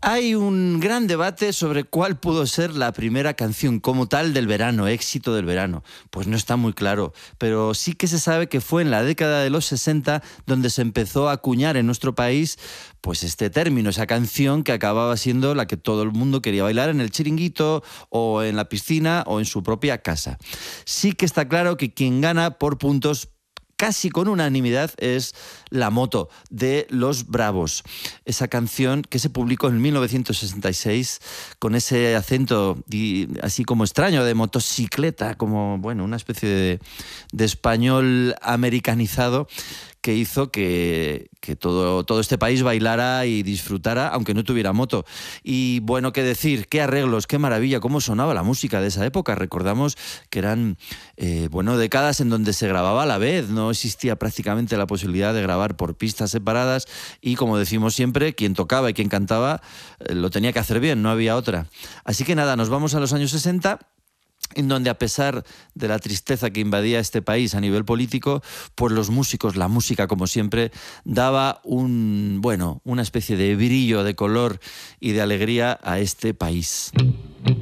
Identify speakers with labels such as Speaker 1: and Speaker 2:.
Speaker 1: Hay un gran debate sobre cuál pudo ser la primera canción como tal del verano, éxito del verano. Pues no está muy claro, pero sí que se sabe que fue en la década de los 60 donde se empezó a acuñar en nuestro país pues este término, esa canción que acababa siendo la que todo el mundo quería bailar en el chiringuito o en la piscina o en su propia casa. Sí que está claro que quien gana por puntos casi con unanimidad es La Moto, de Los Bravos. Esa canción que se publicó en 1966 con ese acento así como extraño de motocicleta, como bueno, una especie de español americanizado, que hizo que todo este país bailara y disfrutara, aunque no tuviera moto. Y bueno, qué decir, qué arreglos, qué maravilla, cómo sonaba la música de esa época. Recordamos que eran décadas en donde se grababa a la vez, no existía prácticamente la posibilidad de grabar por pistas separadas y, como decimos siempre, quien tocaba y quien cantaba lo tenía que hacer bien, no había otra. Así que nada, nos vamos a los años 60, en donde, a pesar de la tristeza que invadía este país a nivel político, pues los músicos, la música, como siempre, daba una especie de brillo, de color y de alegría a este país.